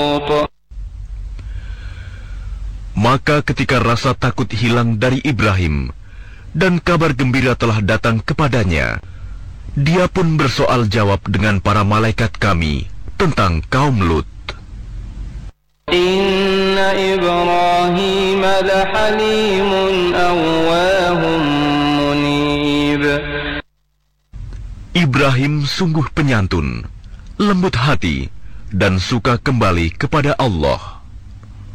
Maka ketika rasa takut hilang dari Ibrahim dan kabar gembira telah datang kepadanya, dia pun bersoal jawab dengan para malaikat kami tentang kaum Lut. Inna Ibrahim lahalimun awwahum munib. Ibrahim sungguh penyantun, lembut hati, dan suka kembali kepada Allah.